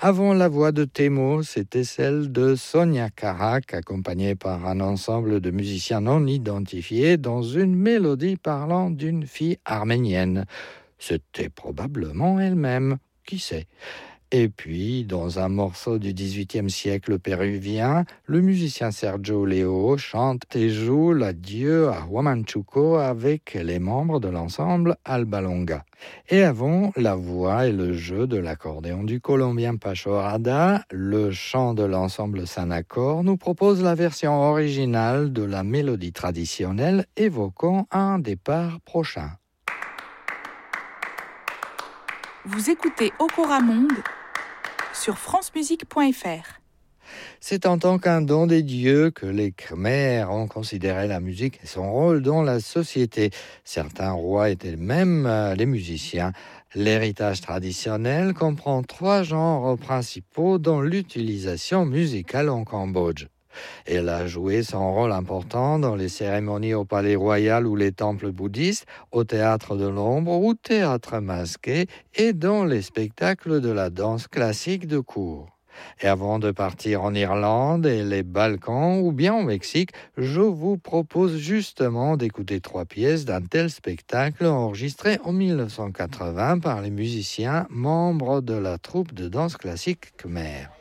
Avant la voix de Thémo, c'était celle de Sonia Karak, accompagnée par un ensemble de musiciens non identifiés dans une mélodie parlant d'une fille arménienne. C'était probablement elle-même, qui sait. Et puis, dans un morceau du XVIIIe siècle péruvien, le musicien Sergio Leo chante et joue l'adieu à Huamanchuco avec les membres de l'ensemble Alba Longa. Et avant, la voix et le jeu de l'accordéon du Colombien Pacho Rada, le chant de l'ensemble Sanacor nous propose la version originale de la mélodie traditionnelle évoquant un départ prochain. Vous écoutez Okora Monde sur francemusique.fr. C'est en tant qu'un don des dieux que les Khmers ont considéré la musique et son rôle dans la société. Certains rois étaient même les musiciens. L'héritage traditionnel comprend 3 genres principaux dans l'utilisation musicale en Cambodge. Elle a joué son rôle important dans les cérémonies au palais royal ou les temples bouddhistes, au théâtre de l'ombre ou théâtre masqué et dans les spectacles de la danse classique de cour. Et avant de partir en Irlande et les Balkans ou bien au Mexique, je vous propose justement d'écouter 3 pièces d'un tel spectacle enregistré en 1980 par les musiciens membres de la troupe de danse classique Khmer.